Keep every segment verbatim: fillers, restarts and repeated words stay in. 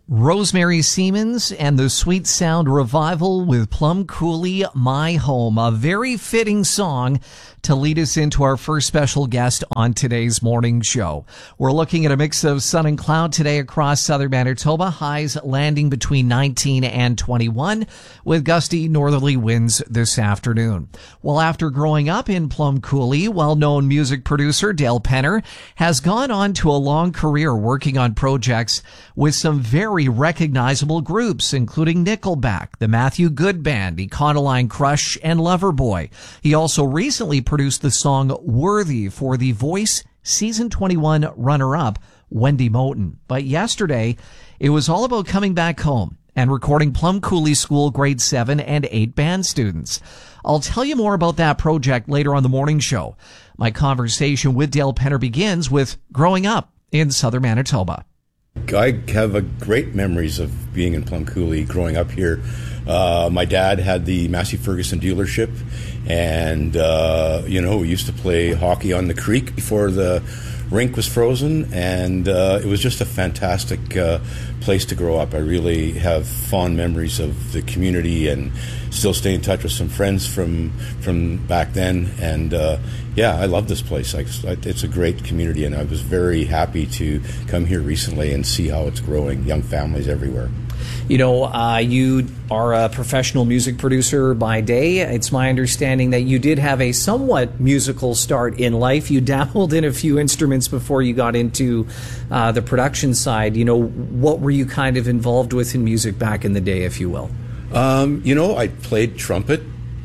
Rosemary Siemens and the Sweet Sound Revival with Plum Cooley, My Home. A very fitting song to lead us into our first special guest on today's morning show. We're looking at a mix of sun and cloud today across southern Manitoba. Highs landing between nineteen and twenty-one with gusty northerly winds this afternoon. Well, after growing up in Plum Cooley, well-known music producer Dale Penner has gone on to a long career working on projects with some very recognizable groups, including Nickelback, the Matthew Good Band, Econoline Crush, and Loverboy. He also recently produced the song Worthy for The Voice Season twenty-one runner-up, Wendy Moten. But yesterday, it was all about coming back home and recording Plum Cooley School grade seven and eight band students. I'll tell you more about that project later on the morning show. My conversation with Dale Penner begins with growing up in southern Manitoba. I have a great memories of being in Plum Cooley, growing up here. Uh, my dad had the Massey Ferguson dealership, and, uh, you know, we used to play hockey on the creek before the rink was frozen, and uh, it was just a fantastic uh, place to grow up. I really have fond memories of the community and still stay in touch with some friends from from back then. And uh, yeah, I love this place. I, it's a great community, and I was very happy to come here recently and see how it's growing. Young families everywhere. You know, uh, you are a professional music producer by day. It's my understanding that you did have a somewhat musical start in life. You dabbled in a few instruments before you got into uh, the production side. You know, what were you kind of involved with in music back in the day, if you will? Um, you know, I played trumpet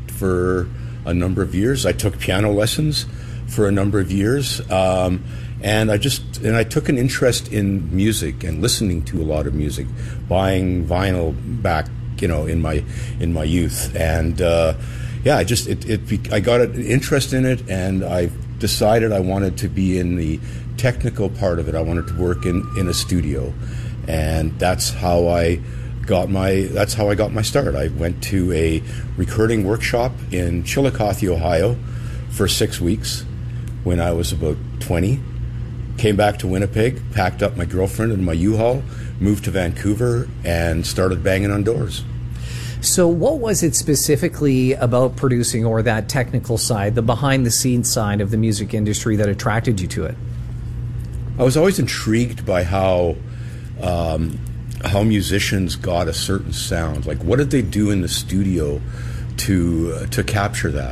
for a number of years. I took piano lessons for a number of years. Um, And I just and I took an interest in music and listening to a lot of music, buying vinyl back, you know, in my in my youth, and uh, yeah, I just it, it I got an interest in it, and I decided I wanted to be in the technical part of it. I wanted to work in, in a studio, and that's how I got my that's how I got my start. I went to a recording workshop in Chillicothe, Ohio, for six weeks when I was about twenty. Came back to Winnipeg, packed up my girlfriend and my U-Haul, moved to Vancouver, and started banging on doors. So what was it specifically about producing, or that technical side, the behind-the-scenes side of the music industry, that attracted you to it? I was always intrigued by how um, how musicians got a certain sound. Like, what did they do in the studio to uh, to capture that?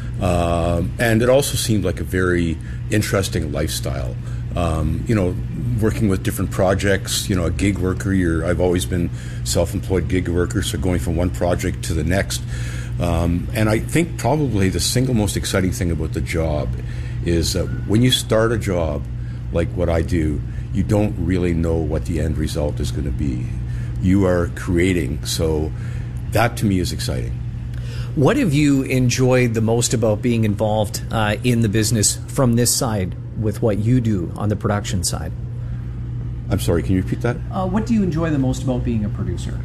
Um, and it also seemed like a very interesting lifestyle. Um, you know, working with different projects, you know, a gig worker, you're, I've always been self-employed gig worker, so going from one project to the next. Um, and I think probably the single most exciting thing about the job is that when you start a job like what I do, you don't really know what the end result is going to be. You are creating, so that to me is exciting. What have you enjoyed the most about being involved uh, in the business from this side with what you do on the production side? I'm sorry, can you repeat that? Uh, what do you enjoy the most about being a producer?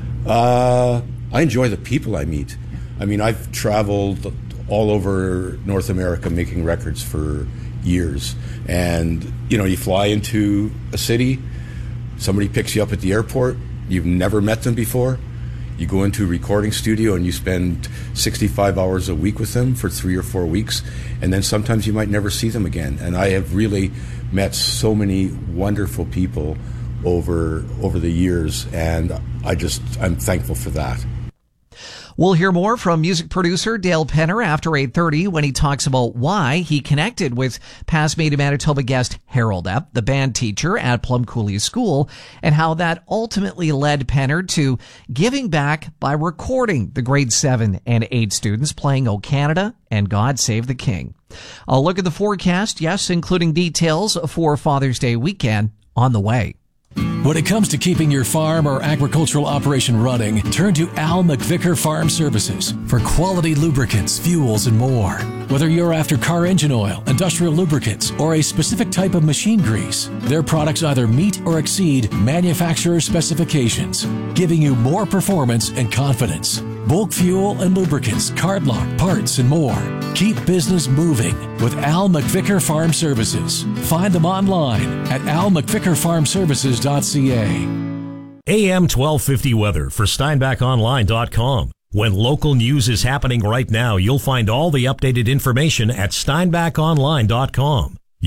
Uh, I enjoy the people I meet. I mean, I've traveled all over North America making records for years. And, you know, you fly into a city, somebody picks you up at the airport, you've never met them before. You go into a recording studio and you spend sixty-five hours a week with them for three or four weeks, and then sometimes you might never see them again. And I have really met so many wonderful people over over the years, and I just I'm thankful for that. We'll hear more from music producer Dale Penner after eight thirty when he talks about why he connected with past Made in Manitoba guest Harold Epp, the band teacher at Plum Cooley School, and how that ultimately led Penner to giving back by recording the grade seven and eight students playing O Canada and God Save the King. I'll look at the forecast, yes, including details for Father's Day weekend on the way. When it comes to keeping your farm or agricultural operation running, turn to Al McVicker Farm Services for quality lubricants, fuels, and more. Whether you're after car engine oil, industrial lubricants, or a specific type of machine grease, their products either meet or exceed manufacturer specifications, giving you more performance and confidence. Bulk fuel and lubricants, card lock, parts, and more. Keep business moving with Al McVicker Farm Services. Find them online at al mcvicker farm services dot c a. A M twelve fifty weather for Steinbach Online dot com. When local news is happening right now, you'll find all the updated information at Steinbach Online dot com.